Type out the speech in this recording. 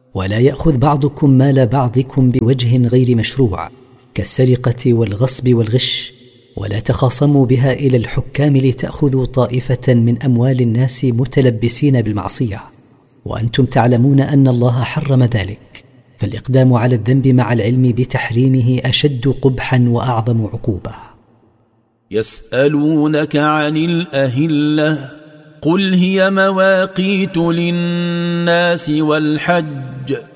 ولا يأخذ بعضكم مال بعضكم بوجه غير مشروع كالسرقة والغصب والغش، ولا تخاصموا بها إلى الحكام لتأخذوا طائفة من أموال الناس متلبسين بالمعصية وأنتم تعلمون أن الله حرم ذلك. فالإقدام على الذنب مع العلم بتحريمه أشد قبحا وأعظم عقوبة. يسألونك عن الأهلة قل هي مواقيت للناس والحج